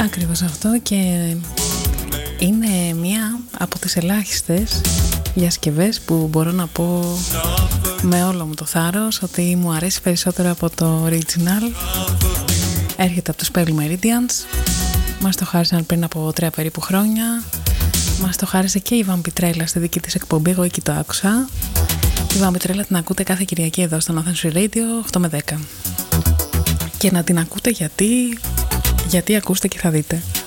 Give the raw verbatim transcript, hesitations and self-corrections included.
Ακριβώς αυτό, και είναι μία από τις ελάχιστες διασκευές που μπορώ να πω με όλο μου το θάρρος ότι μου αρέσει περισσότερο από το original. Έρχεται από τους Pale Meridians, μας το χάρισαν πριν από τρία περίπου χρόνια. Μας το χάρισε και η Vampirella στη δική της εκπομπή, εγώ εκεί το άκουσα. Η Vampirella την ακούτε κάθε Κυριακή εδώ στο Athens Free Radio οκτώ με δέκα. Και να την ακούτε γιατί, γιατί ακούστε και θα δείτε.